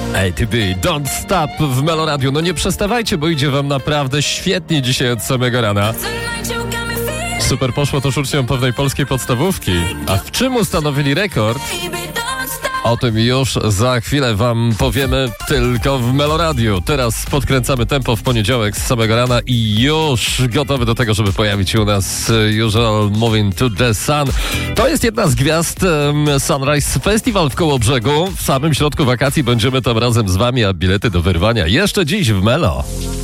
ATB, Don't Stop w Meloradiu. No nie przestawajcie, bo idzie wam naprawdę świetnie dzisiaj od samego rana. Super poszło to uczniom pewnej polskiej podstawówki. A w czym ustanowili rekord? O tym już za chwilę wam powiemy tylko w Meloradiu. Teraz podkręcamy tempo w poniedziałek z samego rana i już gotowy do tego, żeby pojawić się u nas Usual Moving to the Sun. To jest jedna z gwiazd Sunrise Festival w Kołobrzegu. W samym środku wakacji będziemy tam razem z wami, a bilety do wyrwania jeszcze dziś w Melo.